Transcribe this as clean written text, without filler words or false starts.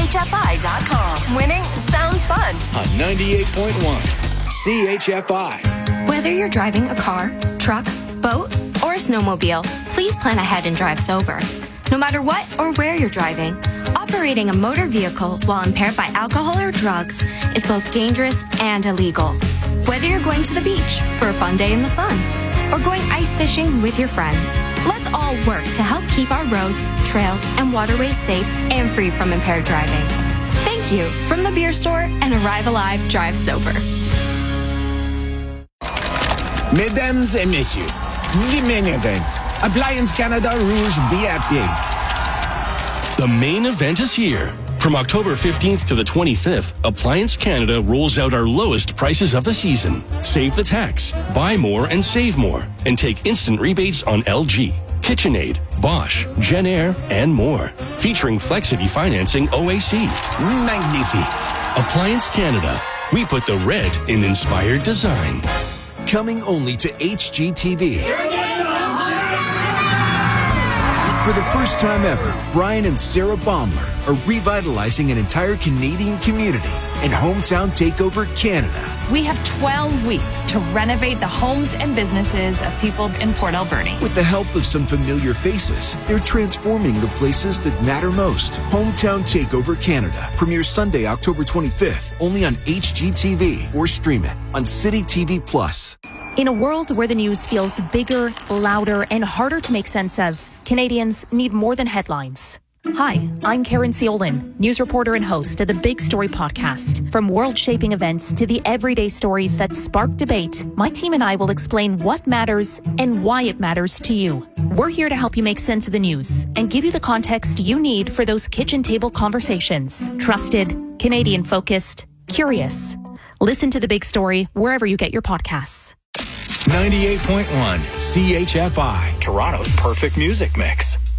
CHFI.com. Winning sounds fun. On 98.1 CHFI. Whether you're driving a car, truck, boat, or a snowmobile, please plan ahead and drive sober. No matter what or where you're driving, operating a motor vehicle while impaired by alcohol or drugs is both dangerous and illegal. Whether you're going to the beach for a fun day in the sun or going ice fishing with your friends, let's all work to help keep our roads, trails, and waterways safe and free from impaired driving. Thank you from the Beer Store and Arrive Alive Drive Sober. Mesdames et messieurs, the main event. Appliance Canada Rouge VIP. The main event is here. From October 15th to the 25th, Appliance Canada rolls out our lowest prices of the season. Save the tax, buy more and save more, and take instant rebates on LG, KitchenAid, Bosch, Genair, and more. Featuring Flexity Financing OAC. Magnifique. Appliance Canada. We put the red in inspired design. Coming only to HGTV. For the first time ever, Brian and Sarah Baumler are revitalizing an entire Canadian community in Hometown Takeover Canada. We have 12 weeks to renovate the homes and businesses of people in Port Alberni. With the help of some familiar faces, they're transforming the places that matter most. Hometown Takeover Canada premieres Sunday, October 25th, only on HGTV or stream it on City TV Plus. In a world where the news feels bigger, louder, and harder to make sense of, Canadians need more than headlines. Hi, I'm Karen Ciolin, news reporter and host of the Big Story podcast. From world-shaping events to the everyday stories that spark debate, my team and I will explain what matters and why it matters to you. We're here to help you make sense of the news and give you the context you need for those kitchen table conversations. Trusted, Canadian-focused, curious. Listen to The Big Story wherever you get your podcasts. 98.1 CHFI. Toronto's perfect music mix.